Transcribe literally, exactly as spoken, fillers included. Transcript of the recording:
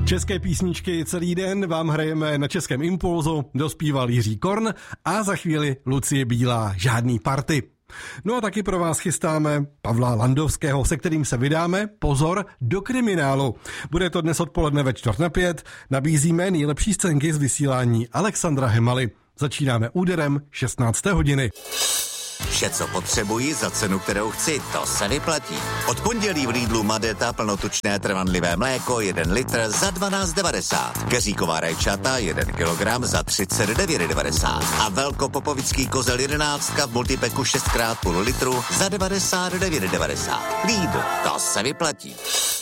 České písničky celý den vám hrajeme na Českém Impulzu, dospíval Jiří Korn a za chvíli Lucie Bílá, Žádný party. No a taky pro vás chystáme Pavla Landovského, se kterým se vydáme, pozor, do kriminálu. Bude to dnes odpoledne ve čtvrt na pět, nabízíme nejlepší scénky z vysílání Alexandra Hemaly. Začínáme úderem šestnácté hodiny. Vše, co potřebuji za cenu, kterou chci, to se vyplatí. Od pondělí v Lidlu Madeta plnotučné trvanlivé mléko jeden litr za dvanáct devadesát. Keříková rajčata jeden kilogram za třicet devět devadesát. A velkopopovický kozel jedenáctka v multipeku šest krát půl litru za devadesát devět devadesát. Lidl, to se vyplatí.